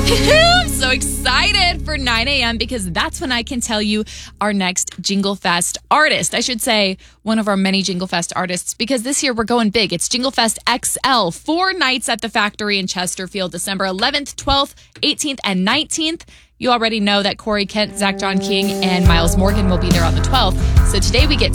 I'm so excited for 9 a.m. because that's when I can tell you our next Jingle Fest artist. I should say one of our many Jingle Fest artists because this year we're going big. It's Jingle Fest XL, 4 nights at the Factory in Chesterfield, December 11th, 12th, 18th, and 19th. You already know that Corey Kent, Zach John King, and Miles Morgan will be there on the 12th. So today we get